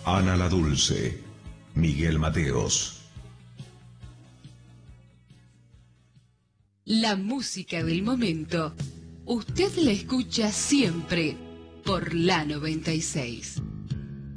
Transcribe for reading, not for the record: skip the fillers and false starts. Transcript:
Ana la Dulce, Miguel Mateos. La música del momento, usted la escucha siempre por la 96.